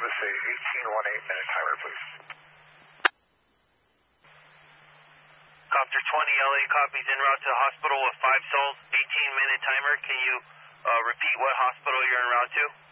us a 18-1-8-minute timer, please. Copter 20, LA copies en route to hospital with 5 souls, 18-minute timer. Can you repeat what hospital you're en route to?